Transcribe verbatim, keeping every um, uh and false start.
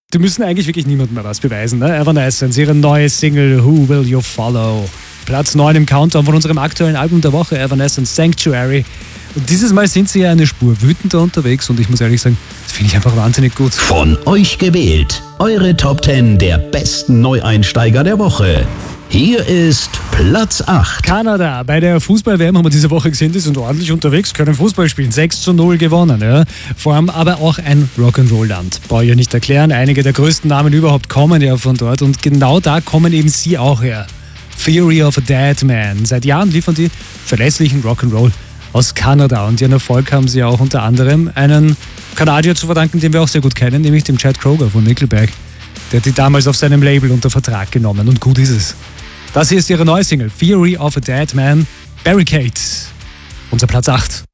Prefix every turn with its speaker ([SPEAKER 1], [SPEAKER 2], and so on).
[SPEAKER 1] die müssen eigentlich wirklich niemandem mehr was beweisen. Ne? Evanescence, ihre neue Single Who Will You Follow? Platz neun im Countdown von unserem aktuellen Album der Woche, Evanescence Sanctuary. Und dieses Mal sind sie ja eine Spur wütender unterwegs und ich muss ehrlich sagen, das finde ich einfach wahnsinnig gut.
[SPEAKER 2] Von euch gewählt, eure Top zehn der besten Neueinsteiger der Woche. Hier ist Platz acht.
[SPEAKER 1] Kanada, bei der Fußball-W M haben wir diese Woche gesehen, die sind ordentlich unterwegs, können Fußball spielen, sechs zu null gewonnen. Ja. Vor allem aber auch ein Rock'n'Roll-Land. Brauche ich ja nicht erklären, einige der größten Namen überhaupt kommen ja von dort und genau da kommen eben sie auch her. Theory of a Dead Man. Seit Jahren liefern die verlässlichen Rock'n'Roll aus Kanada und ihren Erfolg haben sie auch unter anderem einen Kanadier zu verdanken, den wir auch sehr gut kennen, nämlich dem Chad Kroeger von Nickelback. Der hat die damals auf seinem Label unter Vertrag genommen und gut ist es. Das hier ist ihre neue Single, Theory of a Dead Man, Barricades. Unser Platz acht.